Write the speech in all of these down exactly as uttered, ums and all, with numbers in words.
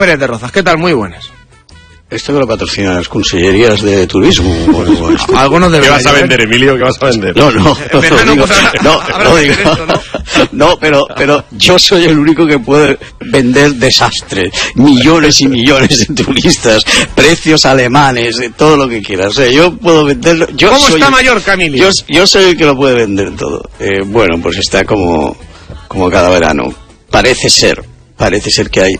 Pérez de Rozas, ¿qué tal? Muy buenas. Esto que lo patrocinan las consellerías de turismo. Algunos de ¿Qué vas a vender, Emilio? ¿Qué vas a vender? No, no, en verano, no, digo, pues, no, no, digo, esto, ¿no? no, pero, pero yo soy el único que puede vender desastres, millones y millones de turistas, precios alemanes, todo lo que quieras. O sea, yo puedo venderlo. Yo ¿Cómo soy está el, Mallorca, Emilio? Yo, yo soy el que lo puede vender todo. Eh, bueno, pues está como, como cada verano. Parece ser, parece ser que hay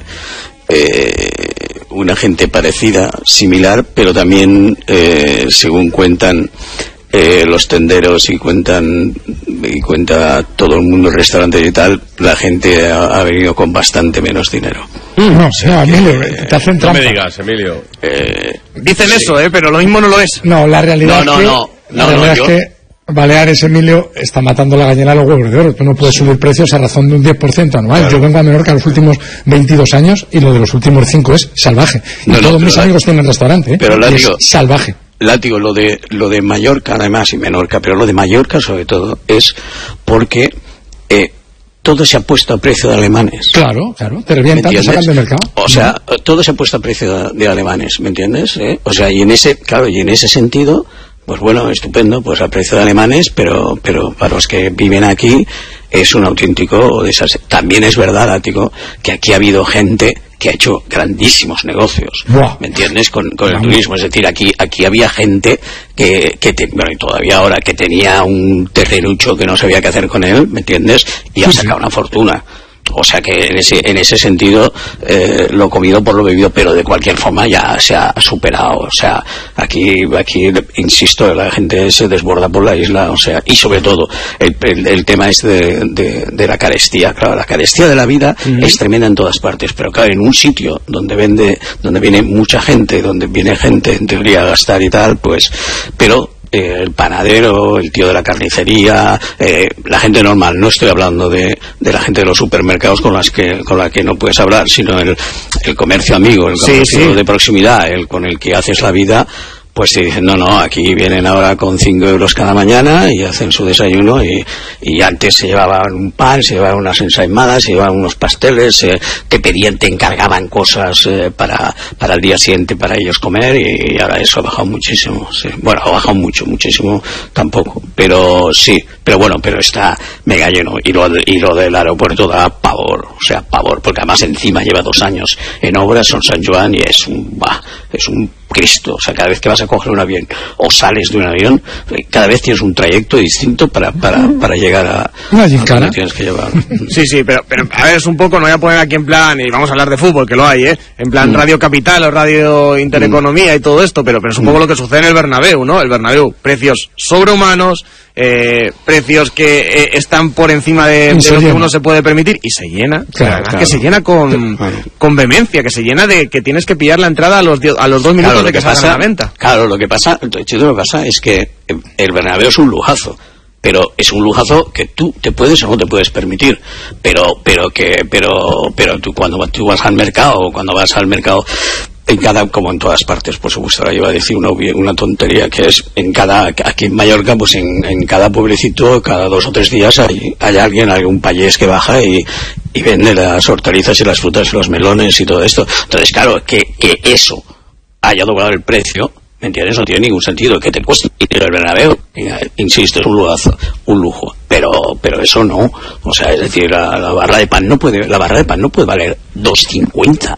eh, una gente parecida, similar, pero también, eh, según cuentan eh, los tenderos y cuentan y cuenta todo el mundo, restaurantes y tal, la gente ha, ha venido con bastante menos dinero. No, o sea, Emilio, eh, te hacen trampa. No me digas, Emilio. Eh, Dicen sí. eso, ¿eh? Pero lo mismo no lo es. No, la realidad No, es que, no, no, la no, realidad no, es yo- que Baleares, Emilio, está matando la gallina a los huevos de oro. Tú no puedes subir precios a razón de un diez por ciento anual. Claro. Yo vengo a Menorca los últimos veintidós años y lo de los últimos cinco es salvaje. Y No, no, todos pero mis la- amigos tienen restaurante, ¿eh? pero la Y es digo- salvaje. Látigo, lo de lo de Mallorca además y Menorca, pero lo de Mallorca sobre todo es porque eh, todo se ha puesto a precio de alemanes. Claro, claro. Te ¿Me revientan, te entiendes? sacan del mercado. O sea, todo se ha puesto a precio de, de alemanes, ¿me entiendes? ¿Eh? O sea, y en ese, claro, y en ese sentido, pues bueno, estupendo, pues a precio de alemanes, pero pero para los que viven aquí es un auténtico desastre. También es verdad, Látigo, que aquí ha habido gente que ha hecho grandísimos negocios, Buah. ¿me entiendes? Con, con el Vamos. turismo, es decir, aquí aquí había gente que, que te, bueno, y todavía ahora, que tenía un terrenucho que no sabía qué hacer con él, ¿me entiendes? Y ha Sí, sí. sacado una fortuna. O sea que en ese en ese sentido, eh, lo comido por lo bebido, pero de cualquier forma ya se ha superado. O sea, aquí aquí insisto, la gente se desborda por la isla. O sea, y sobre todo el, el, el tema este de, de, de la carestía. Claro, la carestía de la vida Mm. es tremenda en todas partes, pero claro, en un sitio donde vende, donde viene mucha gente, donde viene gente en teoría a gastar y tal, pues, pero eh, el panadero, el tío de la carnicería, eh, la gente normal, no estoy hablando de, de la gente de los supermercados con las que con la que no puedes hablar, sino el, el comercio amigo, el Sí, comercio sí. de proximidad, el con el que haces la vida. Pues te dicen, no, no, aquí vienen ahora con cinco euros cada mañana y hacen su desayuno, y, y antes se llevaban un pan, se llevaban unas ensaimadas, se llevaban unos pasteles, eh, te pedían, te encargaban cosas eh, para, para el día siguiente para ellos comer, y, y ahora eso ha bajado muchísimo, sí. Bueno, ha bajado mucho, muchísimo tampoco, pero sí, pero bueno, pero está mega lleno, y lo, y lo del aeropuerto da pavor, o sea, pavor, porque además encima lleva dos años en obras, son San Joan, y es un, bah, es un Cristo. O sea, cada vez que vas a coger un avión o sales de un avión, cada vez tienes un trayecto distinto para para, para llegar a, Una a gincana. donde tienes que llevar. Sí, sí, pero, pero a ver, es un poco, no voy a poner aquí en plan, y vamos a hablar de fútbol, que lo hay, ¿eh? En plan Mm. Radio Capital o Radio Intereconomía y todo esto, pero, pero es un poco lo que sucede en el Bernabéu, ¿no? El Bernabéu, precios sobrehumanos, eh, precios que eh, están por encima de, Y de se lo que llena. uno se puede permitir, y se llena, Claro, además claro. que se llena con, Claro. con vehemencia, que se llena de que tienes que pillar la entrada a los, dio- a los dos minutos Claro, de lo que, que salgan pasa, a la venta. claro, lo que pasa, Chito, lo que pasa es que el Bernabéu es un lujazo, pero es un lujazo que tú te puedes o no te puedes permitir, pero pero que pero pero tú cuando tú vas al mercado, cuando vas al mercado en cada, como en todas partes, por supuesto, ahora iba a decir una, obvia- una tontería, que es en cada, aquí en Mallorca, pues en, en cada pueblecito, cada dos o tres días hay, hay alguien, algún payés que baja y, y vende las hortalizas y las frutas y los melones y todo esto. Entonces, claro, que, que eso haya doblado el precio, ¿me entiendes? No tiene ningún sentido que te cueste dinero el Bernabéu. Insisto, es un lujazo, un lujo, pero pero eso no. O sea, es decir, la, la barra de pan no puede, la barra de pan no puede valer dos cincuenta.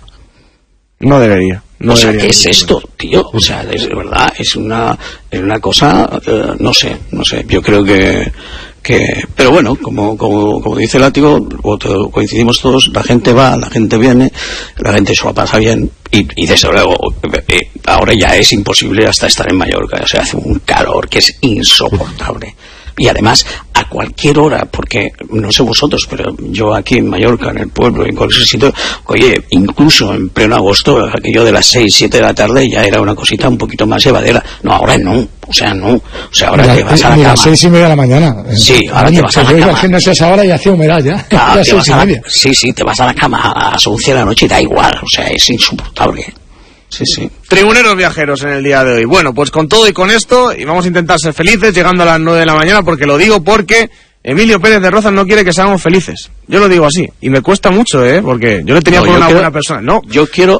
No debería. No O sea, debería. ¿qué es esto, tío? O sea, es de verdad, es una, es una cosa, eh, no sé, no sé. Yo creo que, que, pero bueno, como, como, como dice Látigo, otro- coincidimos todos, la gente va, la gente viene, la gente se lo pasa bien, y, y desde luego, eh, ahora ya es imposible hasta estar en Mallorca. O sea, hace un calor que es insoportable. Y además, a cualquier hora, porque no sé vosotros, pero yo aquí en Mallorca, en el pueblo, en cualquier sitio, oye, incluso en pleno agosto, aquello de las seis, siete de la tarde ya era una cosita un poquito más llevadera. No, ahora no, o sea, no. O sea, ahora Mira, te vas a la mira, cama. seis y media de la mañana. Sí, ahora te vas a la Yo iba cama. al gimnasio a esa hora y hacía humedad ya. Claro, Las te seis vas y a la- media. sí, sí, te vas a la cama a las once de la noche y da igual, o sea, es insoportable. Sí, sí. Tribuneros viajeros en el día de hoy. Bueno, pues con todo y con esto, y vamos a intentar ser felices llegando a las nueve de la mañana, porque lo digo porque Emilio Pérez de Rozas no quiere que seamos felices. Yo lo digo así, y me cuesta mucho, ¿eh? Porque yo le tenía No, por yo una quiero- buena persona. No, Yo quiero